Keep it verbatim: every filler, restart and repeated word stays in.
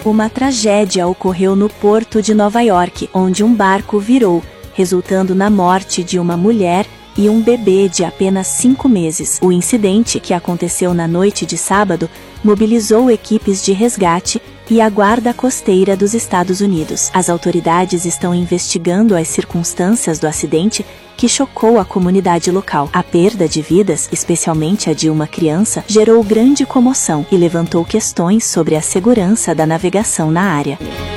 Uma tragédia ocorreu no porto de Nova York, onde um barco virou, resultando na morte de uma mulher e um bebê de apenas cinco meses. O incidente, que aconteceu na noite de sábado, mobilizou equipes de resgate e a Guarda Costeira dos Estados Unidos. As autoridades estão investigando as circunstâncias do acidente, que chocou a comunidade local. A perda de vidas, especialmente a de uma criança, gerou grande comoção e levantou questões sobre a segurança da navegação na área.